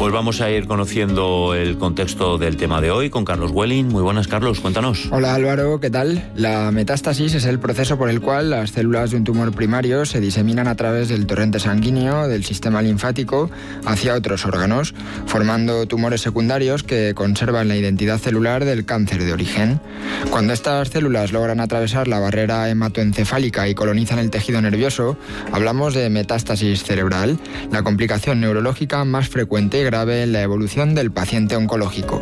Pues vamos a ir conociendo el contexto del tema de hoy con Carlos Welling. Muy buenas, Carlos, cuéntanos. Hola Álvaro, ¿qué tal? La metástasis es el proceso por el cual las células de un tumor primario se diseminan a través del torrente sanguíneo del sistema linfático hacia otros órganos, formando tumores secundarios que conservan la identidad celular del cáncer de origen. Cuando estas células logran atravesar la barrera hematoencefálica y colonizan el tejido nervioso, hablamos de metástasis cerebral, la complicación neurológica más frecuente y grave en la evolución del paciente oncológico.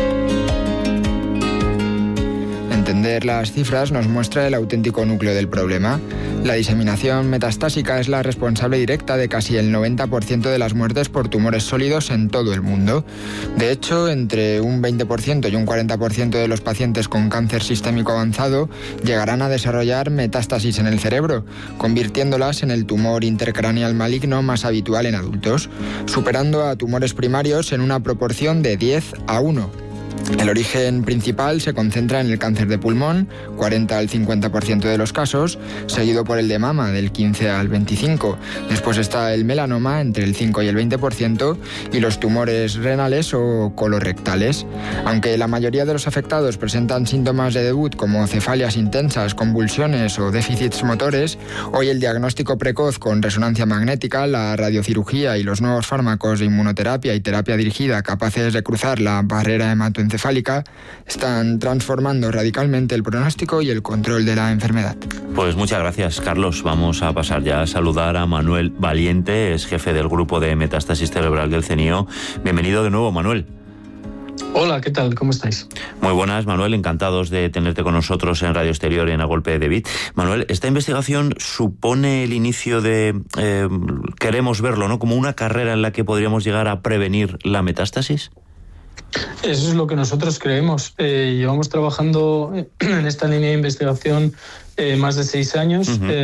Entender las cifras nos muestra el auténtico núcleo del problema. La diseminación metastásica es la responsable directa de casi el 90% de las muertes por tumores sólidos en todo el mundo. De hecho, entre un 20% y un 40% de los pacientes con cáncer sistémico avanzado llegarán a desarrollar metástasis en el cerebro, convirtiéndolas en el tumor intercraneal maligno más habitual en adultos, superando a tumores primarios en una proporción de 10:1. El origen principal se concentra en el cáncer de pulmón, 40 al 50% de los casos, seguido por el de mama, del 15 al 25%. Después está el melanoma, entre el 5 y el 20%, y los tumores renales o colorectales. Aunque la mayoría de los afectados presentan síntomas de debut como cefalias intensas, convulsiones o déficits motores, hoy el diagnóstico precoz con resonancia magnética, la radiocirugía y los nuevos fármacos de inmunoterapia y terapia dirigida capaces de cruzar la barrera hematoencefálica están transformando radicalmente el pronóstico y el control de la enfermedad. Pues muchas gracias, Carlos. Vamos a pasar ya a saludar a Manuel Valiente, es jefe del grupo de metástasis cerebral del CENIO. Bienvenido de nuevo, Manuel. Hola, ¿qué tal? ¿Cómo estáis? Muy buenas, Manuel. Encantados de tenerte con nosotros en Radio Exterior y en A Golpe de Beat. Manuel, esta investigación supone el inicio de, queremos verlo, ¿no?, como una carrera en la que podríamos llegar a prevenir la metástasis. Eso es lo que nosotros creemos. Llevamos trabajando en esta línea de investigación más de 6 años.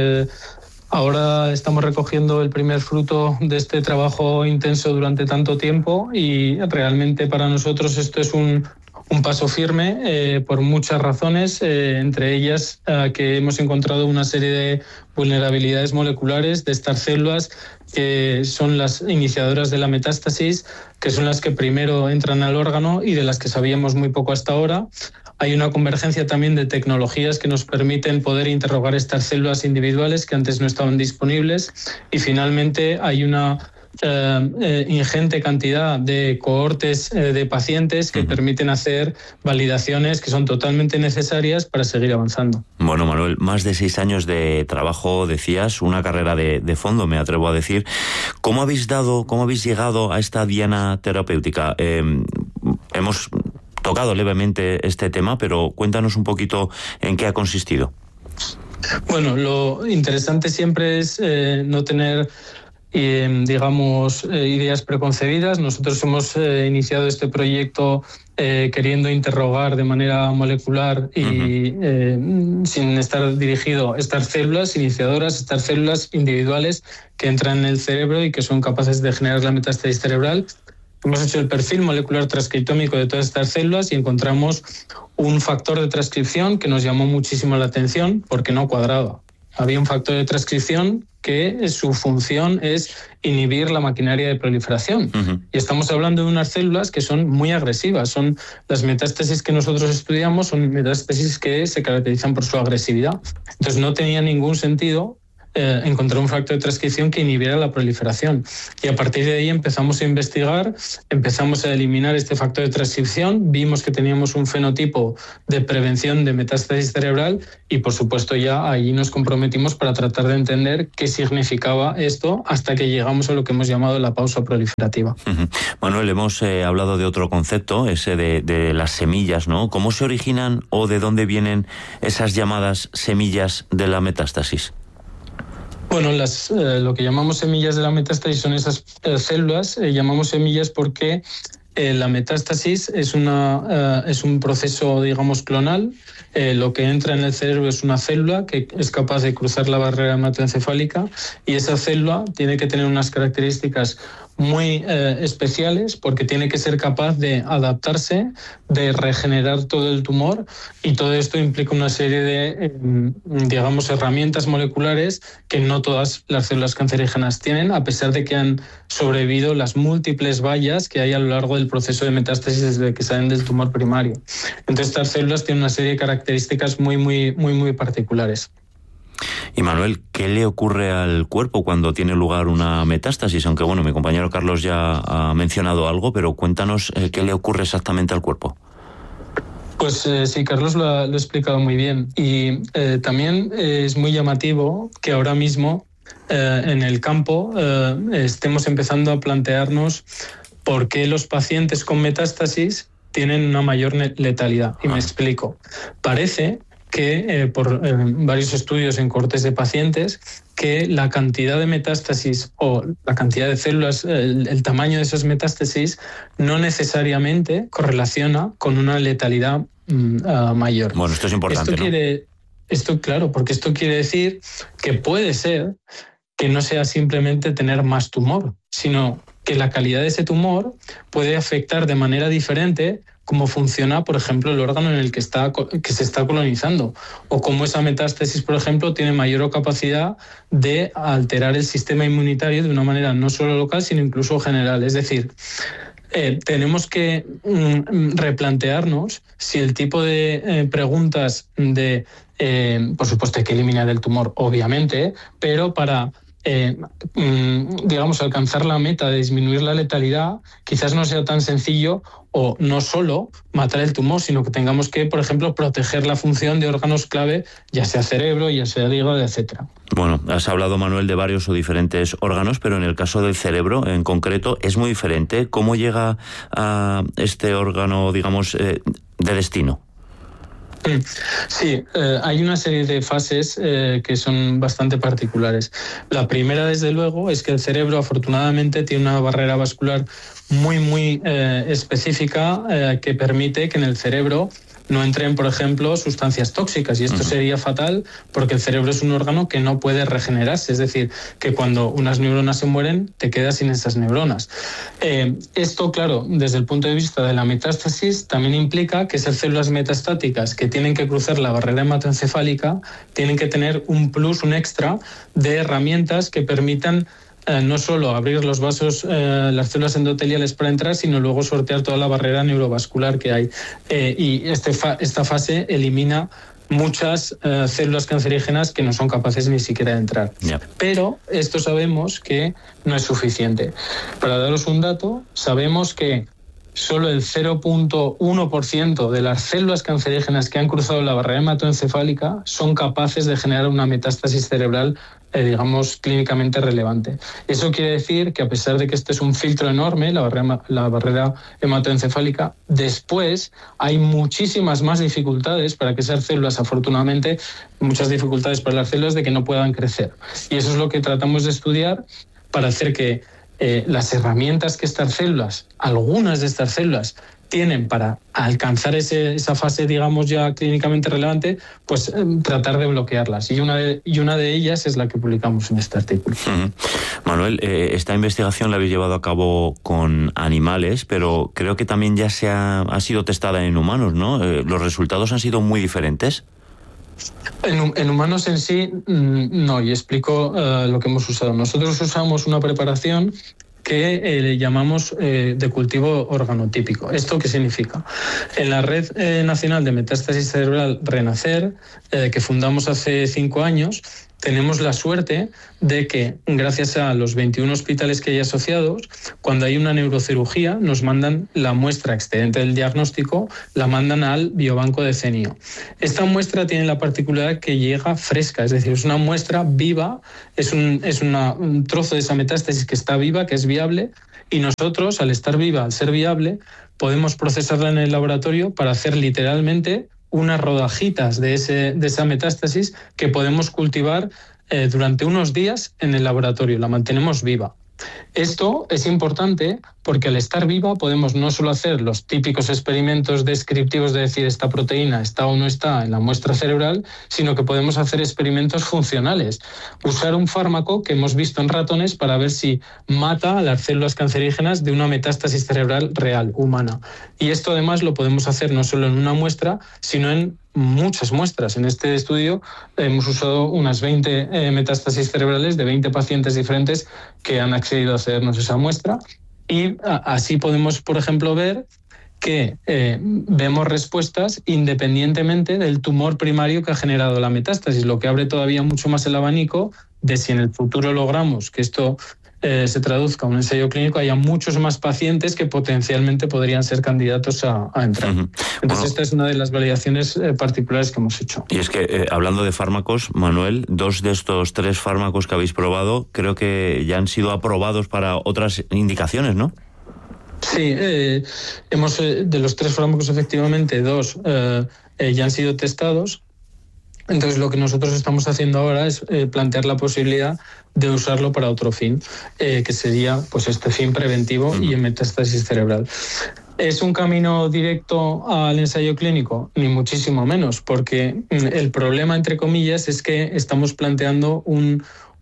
Ahora estamos recogiendo el primer fruto de este trabajo intenso durante tanto tiempo y realmente para nosotros esto es un paso firme por muchas razones, entre ellas que hemos encontrado una serie de vulnerabilidades moleculares de estas células que son las iniciadoras de la metástasis, que son las que primero entran al órgano y de las que sabíamos muy poco hasta ahora. Hay una convergencia también de tecnologías que nos permiten poder interrogar estas células individuales que antes no estaban disponibles y finalmente hay una ingente cantidad de cohortes de pacientes que permiten hacer validaciones que son totalmente necesarias para seguir avanzando. Bueno, Manuel, más de 6 años de trabajo, decías, una carrera de fondo, me atrevo a decir. ¿Cómo habéis llegado a esta diana terapéutica? Hemos tocado levemente este tema, pero cuéntanos un poquito en qué ha consistido. Bueno, lo interesante siempre es no tener ideas preconcebidas. Nosotros hemos iniciado este proyecto queriendo interrogar de manera molecular y sin estar dirigido a estas células iniciadoras, estas células individuales que entran en el cerebro y que son capaces de generar la metástasis cerebral. Hemos hecho el perfil molecular transcriptómico de todas estas células y encontramos un factor de transcripción que nos llamó muchísimo la atención porque no cuadraba. Había un factor de transcripción que su función es inhibir la maquinaria de proliferación. Y estamos hablando de unas células que son muy agresivas. Son las metástasis que nosotros estudiamos, son metástasis que se caracterizan por su agresividad. Entonces no tenía ningún sentido encontrar un factor de transcripción que inhibiera la proliferación. Y a partir de ahí empezamos a investigar, empezamos a eliminar este factor de transcripción, vimos que teníamos un fenotipo de prevención de metástasis cerebral y, por supuesto, ya ahí nos comprometimos para tratar de entender qué significaba esto hasta que llegamos a lo que hemos llamado la pausa proliferativa. Manuel, hemos hablado de otro concepto, ese de las semillas, ¿no? ¿Cómo se originan o de dónde vienen esas llamadas semillas de la metástasis? Bueno, lo que llamamos semillas de la metástasis son esas células, llamamos semillas porque la metástasis es un proceso, digamos, clonal. Lo que entra en el cerebro es una célula que es capaz de cruzar la barrera hematoencefálica, y esa célula tiene que tener unas características muy especiales, porque tiene que ser capaz de adaptarse, de regenerar todo el tumor, y todo esto implica una serie de, digamos, herramientas moleculares que no todas las células cancerígenas tienen, a pesar de que han sobrevivido las múltiples vallas que hay a lo largo del proceso de metástasis desde que salen del tumor primario. Entonces, estas células tienen una serie de características muy particulares. Y Manuel, ¿qué le ocurre al cuerpo cuando tiene lugar una metástasis? Aunque bueno, mi compañero Carlos ya ha mencionado algo, pero cuéntanos qué le ocurre exactamente al cuerpo. Pues sí, Carlos lo ha explicado muy bien. Y también es muy llamativo que ahora mismo en el campo estemos empezando a plantearnos por qué los pacientes con metástasis tienen una mayor letalidad. Y me explico. Parece que por varios estudios en cohortes de pacientes, que la cantidad de metástasis o la cantidad de células, el tamaño de esas metástasis, no necesariamente correlaciona con una letalidad mayor. Bueno, esto es importante, Esto, claro, porque esto quiere decir que puede ser que no sea simplemente tener más tumor, sino que la calidad de ese tumor puede afectar de manera diferente cómo funciona, por ejemplo, el órgano en el que se está colonizando, o cómo esa metástasis, por ejemplo, tiene mayor capacidad de alterar el sistema inmunitario de una manera no solo local, sino incluso general. Es decir, tenemos que replantearnos si el tipo de preguntas de, por supuesto, hay que eliminar el tumor, obviamente, pero para digamos, alcanzar la meta de disminuir la letalidad, quizás no sea tan sencillo, o no solo matar el tumor, sino que tengamos que, por ejemplo, proteger la función de órganos clave, ya sea cerebro, ya sea hígado, etcétera. Bueno, has hablado, Manuel, de varios o diferentes órganos, pero en el caso del cerebro, en concreto, es muy diferente. ¿Cómo llega a este órgano, digamos, de destino? Sí, hay una serie de fases que son bastante particulares. La primera, desde luego, es que el cerebro, afortunadamente, tiene una barrera vascular muy específica que permite que en el cerebro no entren, por ejemplo, sustancias tóxicas, y esto sería fatal porque el cerebro es un órgano que no puede regenerarse, es decir, que cuando unas neuronas se mueren, te quedas sin esas neuronas. Esto, claro, desde el punto de vista de la metástasis, también implica que esas células metastáticas que tienen que cruzar la barrera hematoencefálica tienen que tener un plus, un extra de herramientas que permitan no solo abrir los vasos, las células endoteliales para entrar, sino luego sortear toda la barrera neurovascular que hay. Y esta fase elimina muchas células cancerígenas que no son capaces ni siquiera de entrar. Yeah. Pero esto sabemos que no es suficiente. Para daros un dato, sabemos que solo el 0.1% de las células cancerígenas que han cruzado la barrera hematoencefálica son capaces de generar una metástasis cerebral, digamos, clínicamente relevante. Eso quiere decir que, a pesar de que este es un filtro enorme, la barrera hematoencefálica, después hay muchísimas más dificultades para que esas células, afortunadamente, muchas dificultades para las células de que no puedan crecer. Y eso es lo que tratamos de estudiar para hacer que las herramientas que estas células, algunas de estas células, tienen para alcanzar esa fase, digamos, ya clínicamente relevante, pues tratar de bloquearlas. Y una de ellas es la que publicamos en este artículo. Manuel, esta investigación la habéis llevado a cabo con animales, pero creo que también ya ha sido testada en humanos, ¿no? ¿Los resultados han sido muy diferentes? En humanos en sí, no, y explico lo que hemos usado. Nosotros usamos una preparación que le llamamos de cultivo organotípico. ¿Esto qué significa? En la Red Nacional de Metástasis Cerebral Renacer, que fundamos hace 5 años, tenemos la suerte de que, gracias a los 21 hospitales que hay asociados, cuando hay una neurocirugía, nos mandan la muestra excedente del diagnóstico, la mandan al biobanco de CENIO. Esta muestra tiene la particularidad que llega fresca, es decir, es una muestra viva, es un trozo de esa metástasis que está viva, que es viable, y nosotros, al estar viva, al ser viable, podemos procesarla en el laboratorio para hacer literalmente unas rodajitas de esa metástasis que podemos cultivar durante unos días en el laboratorio. La mantenemos viva. Esto es importante porque al estar viva podemos no solo hacer los típicos experimentos descriptivos de decir esta proteína está o no está en la muestra cerebral, sino que podemos hacer experimentos funcionales. Usar un fármaco que hemos visto en ratones para ver si mata a las células cancerígenas de una metástasis cerebral real, humana. Y esto además lo podemos hacer no solo en una muestra, sino en muchas muestras. En este estudio hemos usado unas 20 metástasis cerebrales de 20 pacientes diferentes que han accedido a cedernos esa muestra, y así podemos, por ejemplo, ver que vemos respuestas independientemente del tumor primario que ha generado la metástasis, lo que abre todavía mucho más el abanico de si en el futuro logramos que esto se traduzca en un ensayo clínico, haya muchos más pacientes que potencialmente podrían ser candidatos a entrar. Entonces, esta es una de las validaciones particulares que hemos hecho. Y es que, hablando de fármacos, Manuel, 2 de estos 3 fármacos que habéis probado creo que ya han sido aprobados para otras indicaciones, ¿no? Sí, hemos de los 3 fármacos, efectivamente, 2 ya han sido testados. Entonces, lo que nosotros estamos haciendo ahora es plantear la posibilidad de usarlo para otro fin, que sería pues este fin preventivo y en metástasis cerebral. ¿Es un camino directo al ensayo clínico? Ni muchísimo menos, porque el problema, entre comillas, es que estamos planteando un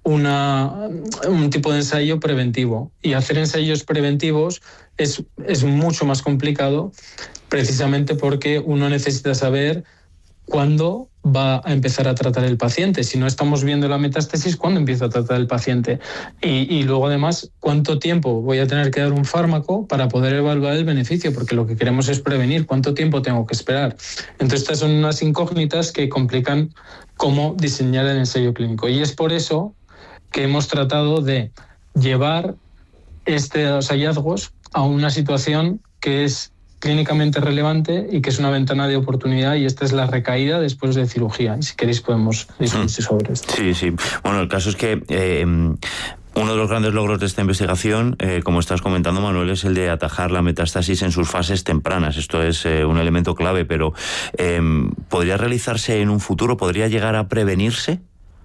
tipo de ensayo preventivo, y hacer ensayos preventivos es mucho más complicado, precisamente porque uno necesita saber cuándo va a empezar a tratar el paciente. Si no estamos viendo la metástasis, ¿cuándo empieza a tratar el paciente? Y luego, además, ¿cuánto tiempo voy a tener que dar un fármaco para poder evaluar el beneficio? Porque lo que queremos es prevenir. ¿Cuánto tiempo tengo que esperar? Entonces, estas son unas incógnitas que complican cómo diseñar el ensayo clínico. Y es por eso que hemos tratado de llevar estos hallazgos a una situación que es clínicamente relevante y que es una ventana de oportunidad, y esta es la recaída después de cirugía. Y si queréis podemos discutir sobre esto. Sí, sí. Bueno, el caso es que uno de los grandes logros de esta investigación, como estás comentando, Manuel, es el de atajar la metástasis en sus fases tempranas. Esto es un elemento clave, pero ¿podría realizarse en un futuro? ¿Podría llegar a prevenirse?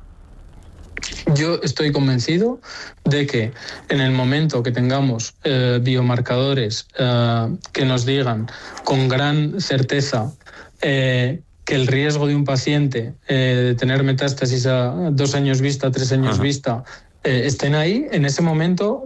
Yo estoy convencido de que en el momento que tengamos biomarcadores que nos digan con gran certeza que el riesgo de un paciente de tener metástasis a 2 años vista, 3 años vista, estén ahí, en ese momento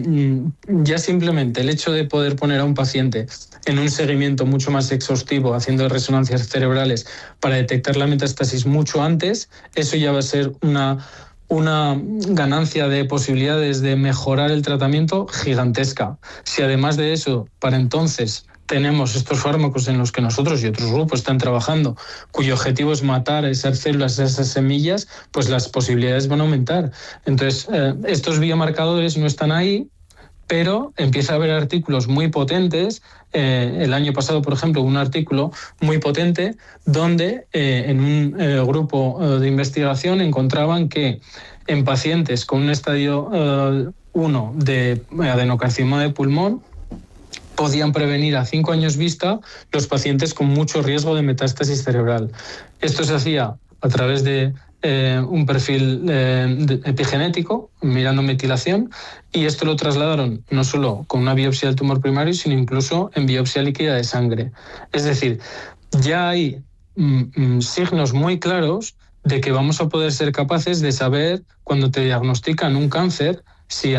ya simplemente el hecho de poder poner a un paciente en un seguimiento mucho más exhaustivo, haciendo resonancias cerebrales para detectar la metástasis mucho antes, eso ya va a ser una ganancia de posibilidades de mejorar el tratamiento gigantesca. Si además de eso, para entonces tenemos estos fármacos en los que nosotros y otros grupos están trabajando, cuyo objetivo es matar a esas células, a esas semillas, pues las posibilidades van a aumentar. Entonces, estos biomarcadores no están ahí, pero empieza a haber artículos muy potentes. El año pasado, por ejemplo, un artículo muy potente donde en un grupo de investigación encontraban que en pacientes con un estadio 1 de adenocarcinoma de pulmón podían prevenir a 5 años vista los pacientes con mucho riesgo de metástasis cerebral. Esto se hacía a través de un perfil epigenético, mirando metilación, y esto lo trasladaron no solo con una biopsia del tumor primario, sino incluso en biopsia líquida de sangre. Es decir, ya hay signos muy claros de que vamos a poder ser capaces de saber, cuando te diagnostican un cáncer, si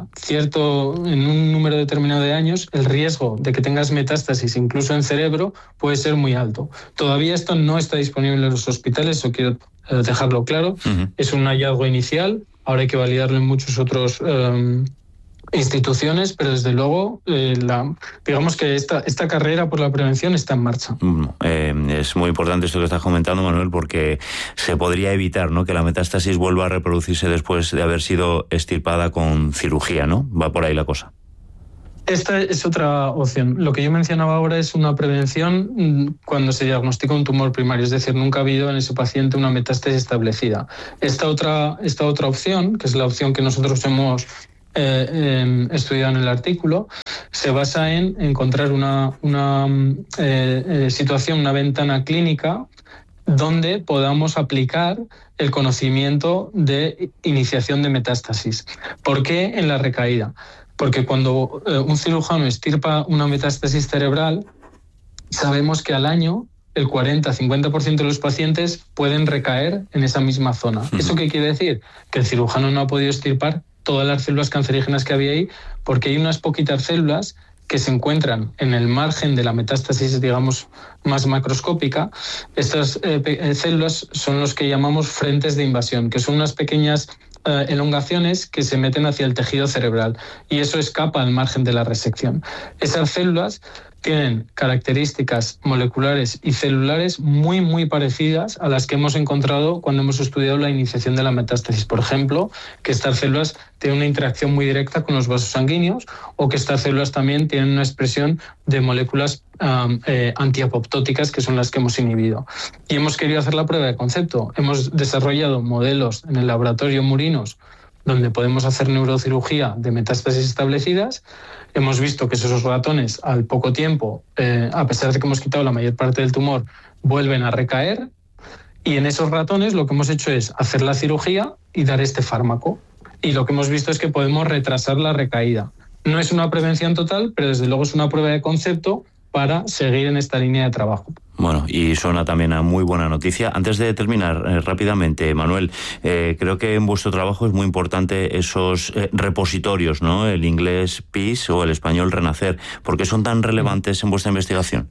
en un número determinado de años el riesgo de que tengas metástasis incluso en cerebro puede ser muy alto. Todavía esto no está disponible en los hospitales, eso quiero dejarlo claro. Es un hallazgo inicial, ahora hay que validarlo en muchos otros instituciones, pero desde luego digamos que esta carrera por la prevención está en marcha. Es muy importante esto que estás comentando, Manuel, porque se podría evitar, ¿no?, que la metástasis vuelva a reproducirse después de haber sido extirpada con cirugía, ¿no? Va por ahí la cosa. Esta es otra opción. Lo que yo mencionaba ahora es una prevención cuando se diagnostica un tumor primario, es decir, nunca ha habido en ese paciente una metástasis establecida. Esta otra opción, que es la opción que nosotros hemos estudiado en el artículo, se basa en encontrar una situación, una ventana clínica donde podamos aplicar el conocimiento de iniciación de metástasis. ¿Por qué en la recaída? Porque cuando un cirujano extirpa una metástasis cerebral, sabemos que al año el 40-50% de los pacientes pueden recaer en esa misma zona. ¿Eso qué quiere decir? Que el cirujano no ha podido extirpar todas las células cancerígenas que había ahí, porque hay unas poquitas células que se encuentran en el margen de la metástasis, digamos, más macroscópica. Estas células son los que llamamos frentes de invasión, que son unas pequeñas elongaciones que se meten hacia el tejido cerebral, y eso escapa al margen de la resección. Esas células tienen características moleculares y celulares muy, muy parecidas a las que hemos encontrado cuando hemos estudiado la iniciación de la metástasis. Por ejemplo, que estas células tienen una interacción muy directa con los vasos sanguíneos, o que estas células también tienen una expresión de moléculas antiapoptóticas, que son las que hemos inhibido. Y hemos querido hacer la prueba de concepto. Hemos desarrollado modelos en el laboratorio Murinos, donde podemos hacer neurocirugía de metástasis establecidas. Hemos visto que esos ratones, al poco tiempo, a pesar de que hemos quitado la mayor parte del tumor, vuelven a recaer. Y en esos ratones lo que hemos hecho es hacer la cirugía y dar este fármaco. Y lo que hemos visto es que podemos retrasar la recaída. No es una prevención total, pero desde luego es una prueba de concepto para seguir en esta línea de trabajo. Bueno, y suena también a muy buena noticia. Antes de terminar, rápidamente, Manuel, creo que en vuestro trabajo es muy importante esos repositorios, ¿no? El inglés PIS o el español Renacer. ¿Por qué son tan relevantes en vuestra investigación?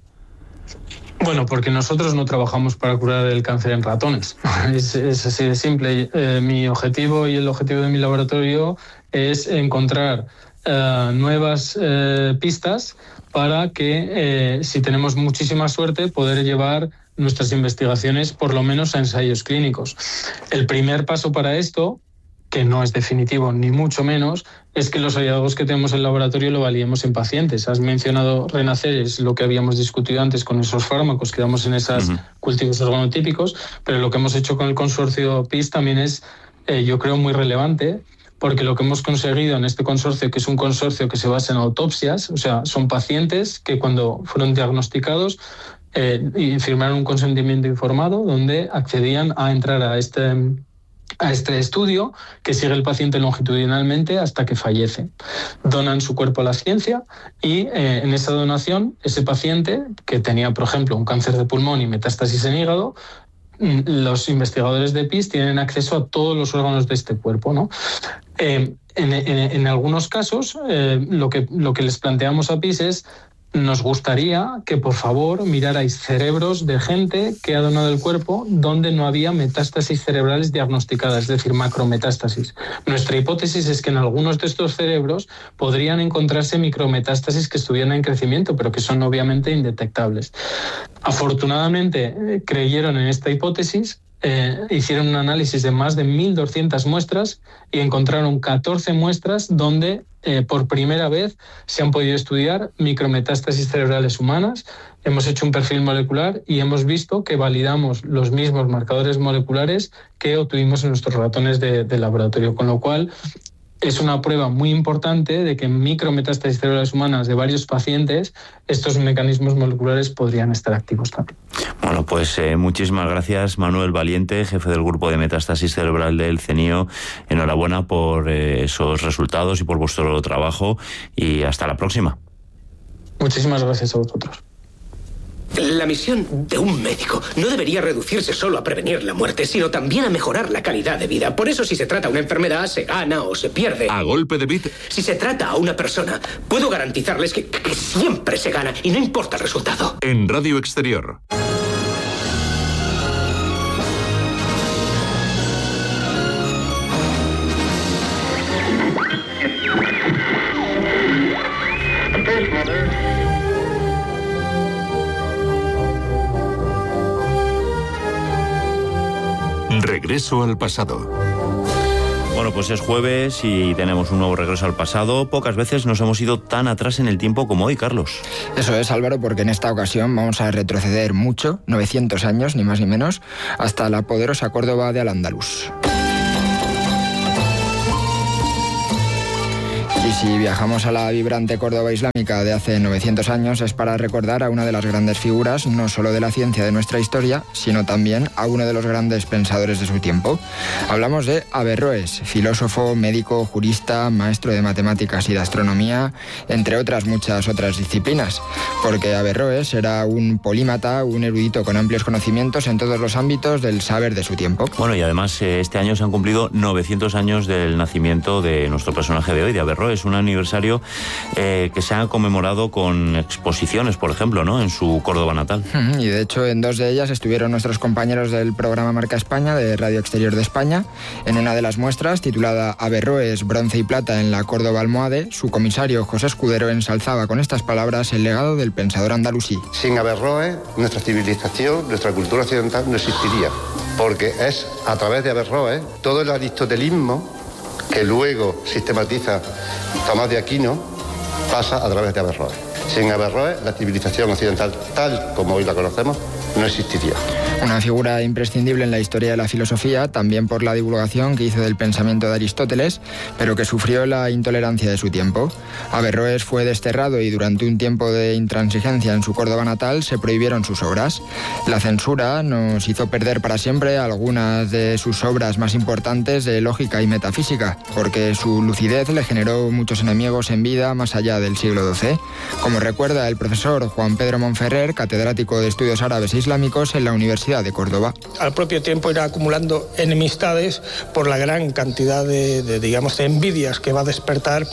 Bueno, porque nosotros no trabajamos para curar el cáncer en ratones. Es así de simple. Mi objetivo y el objetivo de mi laboratorio es encontrar nuevas pistas para que, si tenemos muchísima suerte, poder llevar nuestras investigaciones por lo menos a ensayos clínicos. El primer paso para esto, que no es definitivo ni mucho menos, es que los hallazgos que tenemos en el laboratorio lo validemos en pacientes. Has mencionado Renacer, es lo que habíamos discutido antes con esos fármacos que damos en esos cultivos organotípicos, pero lo que hemos hecho con el consorcio PIS también es, yo creo, muy relevante, porque lo que hemos conseguido en este consorcio, que es un consorcio que se basa en autopsias, o sea, son pacientes que cuando fueron diagnosticados y firmaron un consentimiento informado donde accedían a entrar a este estudio, que sigue el paciente longitudinalmente hasta que fallece. Donan su cuerpo a la ciencia y en esa donación, ese paciente que tenía, por ejemplo, un cáncer de pulmón y metástasis en hígado, los investigadores de PIS tienen acceso a todos los órganos de este cuerpo, ¿no? En algunos casos, lo que les planteamos a PIS es: nos gustaría que, por favor, mirarais cerebros de gente que ha donado el cuerpo donde no había metástasis cerebrales diagnosticadas, es decir, macrometástasis. Nuestra hipótesis es que en algunos de estos cerebros podrían encontrarse micrometástasis que estuvieran en crecimiento, pero que son obviamente indetectables. Afortunadamente, creyeron en esta hipótesis. Hicieron un análisis de más de 1.200 muestras y encontraron 14 muestras donde por primera vez se han podido estudiar micrometástasis cerebrales humanas. Hemos hecho un perfil molecular y hemos visto que validamos los mismos marcadores moleculares que obtuvimos en nuestros ratones de laboratorio, con lo cual es una prueba muy importante de que en micrometástasis cerebrales humanas de varios pacientes estos mecanismos moleculares podrían estar activos también. Bueno, pues muchísimas gracias, Manuel Valiente, jefe del grupo de metástasis cerebral del CENIO. Enhorabuena por esos resultados y por vuestro trabajo, y hasta la próxima. Muchísimas gracias a vosotros. La misión de un médico no debería reducirse solo a prevenir la muerte, sino también a mejorar la calidad de vida. Por eso, si se trata una enfermedad, se gana o se pierde. A golpe de bit. Si se trata a una persona, puedo garantizarles que siempre se gana y no importa el resultado. En Radio Exterior. Regreso al pasado. Bueno, pues es jueves y tenemos un nuevo regreso al pasado. Pocas veces nos hemos ido tan atrás en el tiempo como hoy, Carlos. Eso es, Álvaro, porque en esta ocasión vamos a retroceder mucho, 900 años, ni más ni menos, hasta la poderosa Córdoba de Al-Ándalus. Y Y si viajamos a la vibrante Córdoba islámica de hace 900 años es para recordar a una de las grandes figuras, no solo de la ciencia de nuestra historia, sino también a uno de los grandes pensadores de su tiempo. Hablamos de Averroes, filósofo, médico, jurista, maestro de matemáticas y de astronomía, entre otras muchas otras disciplinas, porque Averroes era un polímata, un erudito con amplios conocimientos en todos los ámbitos del saber de su tiempo. Bueno, y además este año se han cumplido 900 años del nacimiento de nuestro personaje de hoy, de Averroes. Es un aniversario que se ha conmemorado con exposiciones, por ejemplo, ¿no?, en su Córdoba natal. Y de hecho en dos de ellas estuvieron nuestros compañeros del programa Marca España de Radio Exterior de España. En una de las muestras, titulada Averroes, bronce y plata en la Córdoba almohade, su comisario José Escudero ensalzaba con estas palabras el legado del pensador andalusí. Sin Averroes, nuestra civilización, nuestra cultura occidental no existiría, porque es a través de Averroes todo el aristotelismo que luego sistematiza Tomás de Aquino pasa a través de Averroes. Sin Averroes, la civilización occidental, tal como hoy la conocemos, no existiría. Una figura imprescindible en la historia de la filosofía, también por la divulgación que hizo del pensamiento de Aristóteles, pero que sufrió la intolerancia de su tiempo. Averroes fue desterrado y durante un tiempo de intransigencia en su Córdoba natal se prohibieron sus obras. La censura nos hizo perder para siempre algunas de sus obras más importantes de lógica y metafísica, porque su lucidez le generó muchos enemigos en vida más allá del siglo XII, como recuerda el profesor Juan Pedro Monferrer, catedrático de Estudios Árabes e Islámicos en la Universidad de Córdoba. Al propio tiempo irá acumulando enemistades por la gran cantidad de envidias que va a despertar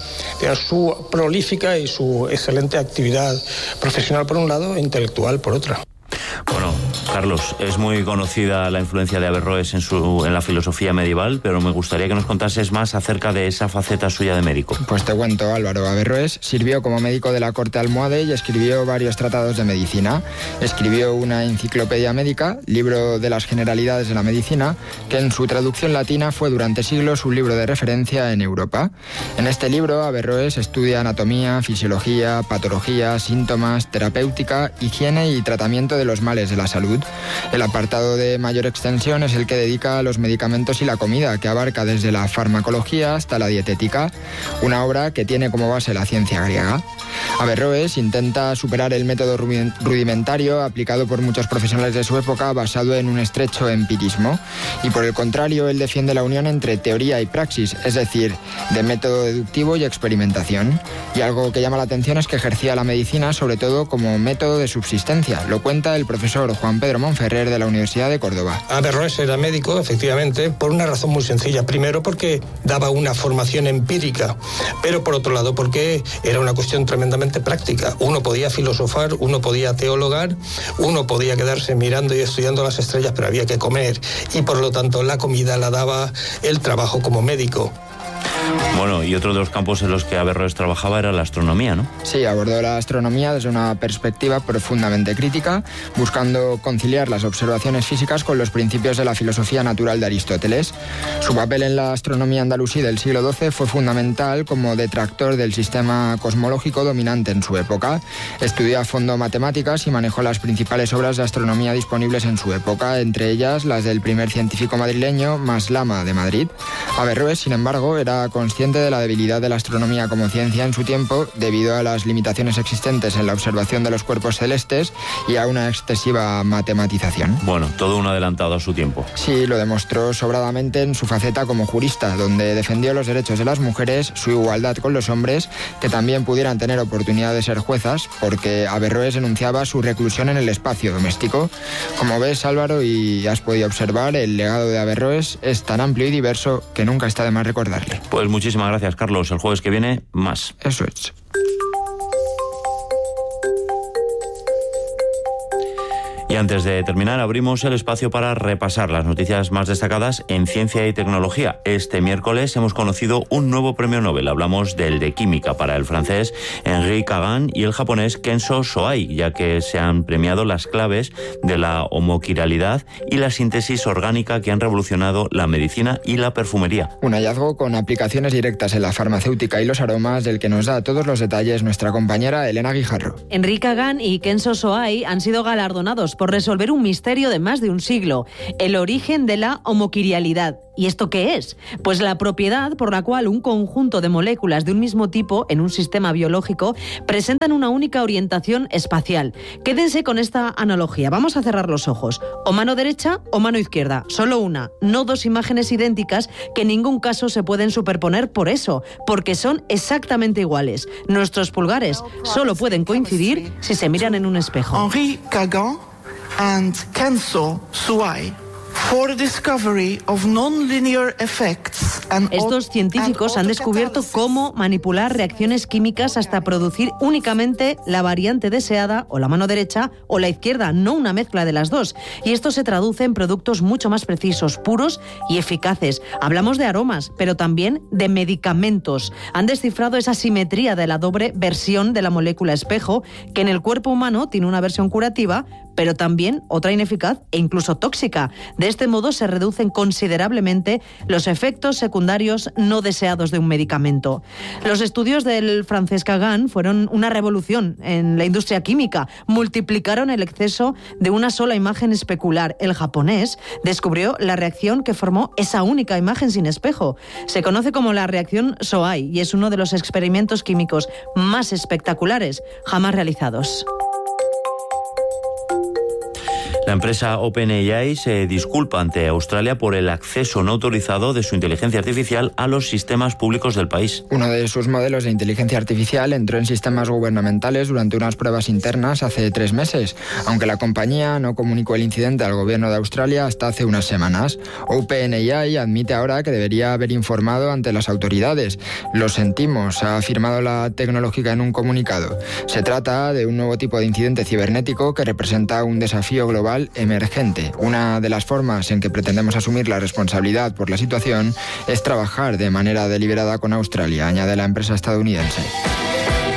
su prolífica y su excelente actividad profesional por un lado e intelectual por otra. Bueno, Carlos, es muy conocida la influencia de Averroes en la filosofía medieval, pero me gustaría que nos contases más acerca de esa faceta suya de médico. Pues te cuento, Álvaro. Averroes sirvió como médico de la corte almohade y escribió varios tratados de medicina. Escribió una enciclopedia médica, libro de las generalidades de la medicina, que en su traducción latina fue durante siglos un libro de referencia en Europa. En este libro, Averroes estudia anatomía, fisiología, patología, síntomas, terapéutica, higiene y tratamiento de los males de la salud. El apartado de mayor extensión es el que dedica a los medicamentos y la comida, que abarca desde la farmacología hasta la dietética, una obra que tiene como base la ciencia griega. Averroes intenta superar el método rudimentario aplicado por muchos profesionales de su época, basado en un estrecho empirismo, y por el contrario, él defiende la unión entre teoría y praxis, es decir, de método deductivo y experimentación. Y algo que llama la atención es que ejercía la medicina sobre todo como método de subsistencia. Lo cuenta el profesor Juan Pedro Monferrer de la Universidad de Córdoba. Averroes era médico, efectivamente, por una razón muy sencilla. Primero, porque daba una formación empírica, pero por otro lado, porque era una cuestión tremendamente práctica. Uno podía filosofar, uno podía teologar, uno podía quedarse mirando y estudiando las estrellas, pero había que comer, y por lo tanto la comida la daba el trabajo como médico. Bueno, y otro de los campos en los que Averroes trabajaba era la astronomía, ¿no? Sí, abordó la astronomía desde una perspectiva profundamente crítica, buscando conciliar las observaciones físicas con los principios de la filosofía natural de Aristóteles. Su papel en la astronomía andalusí del siglo XII fue fundamental como detractor del sistema cosmológico dominante en su época. Estudió a fondo matemáticas y manejó las principales obras de astronomía disponibles en su época, entre ellas las del primer científico madrileño, Maslama de Madrid. Averroes, sin embargo, era consciente de la debilidad de la astronomía como ciencia en su tiempo debido a las limitaciones existentes en la observación de los cuerpos celestes y a una excesiva matematización. Bueno, todo un adelantado a su tiempo. Sí, lo demostró sobradamente en su faceta como jurista, donde defendió los derechos de las mujeres, su igualdad con los hombres, que también pudieran tener oportunidad de ser juezas, porque Averroes denunciaba su reclusión en el espacio doméstico. Como ves, Álvaro, y has podido observar, el legado de Averroes es tan amplio y diverso que nunca está de más recordarle. Pues muchísimas gracias, Carlos. El jueves que viene, más. Eso es. Y antes de terminar, abrimos el espacio para repasar las noticias más destacadas en ciencia y tecnología. Este miércoles hemos conocido un nuevo premio Nobel. Hablamos del de química para el francés Henri Kagan y el japonés Kenzo Soai, ya que se han premiado las claves de la homoquiralidad y la síntesis orgánica que han revolucionado la medicina y la perfumería. Un hallazgo con aplicaciones directas en la farmacéutica y los aromas, del que nos da todos los detalles nuestra compañera Elena Guijarro. Henri Kagan y Kenzo Soai han sido galardonados por por resolver un misterio de más de un siglo, el origen de la homoquirialidad. ¿Y esto qué es? Pues la propiedad por la cual un conjunto de moléculas de un mismo tipo en un sistema biológico presentan una única orientación espacial. Quédense con esta analogía. Vamos a cerrar los ojos. O mano derecha o mano izquierda. Solo una, no dos imágenes idénticas que en ningún caso se pueden superponer por eso, porque son exactamente iguales. Nuestros pulgares solo pueden coincidir si se miran en un espejo. Henri Kagan and Kenzo Suai. For the discovery of non-linear effects and estos científicos han descubierto cómo manipular reacciones químicas hasta producir únicamente la variante deseada, o la mano derecha o la izquierda, no una mezcla de las dos. Y esto se traduce en productos mucho más precisos, puros y eficaces. Hablamos de aromas, pero también de medicamentos. Han descifrado esa simetría de la doble versión de la molécula espejo, que en el cuerpo humano tiene una versión curativa, pero también otra ineficaz e incluso tóxica. De este modo se reducen considerablemente los efectos secundarios no deseados de un medicamento. Los estudios del francés Kagan fueron una revolución en la industria química. Multiplicaron el exceso de una sola imagen especular. El japonés descubrió la reacción que formó esa única imagen sin espejo. Se conoce como la reacción Sohai y es uno de los experimentos químicos más espectaculares jamás realizados. La empresa OpenAI se disculpa ante Australia por el acceso no autorizado de su inteligencia artificial a los sistemas públicos del país. Uno de sus modelos de inteligencia artificial entró en sistemas gubernamentales durante unas pruebas internas hace 3 meses, aunque la compañía no comunicó el incidente al gobierno de Australia hasta hace unas semanas. OpenAI admite ahora que debería haber informado ante las autoridades. Lo sentimos, ha afirmado la tecnológica en un comunicado. Se trata de un nuevo tipo de incidente cibernético que representa un desafío global emergente. Una de las formas en que pretendemos asumir la responsabilidad por la situación es trabajar de manera deliberada con Australia, añade la empresa estadounidense.